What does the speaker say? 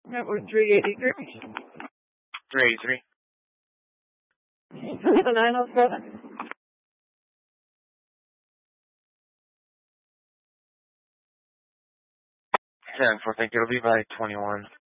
Network 383. 383. 907. 10-4, thank you. It'll be by 21.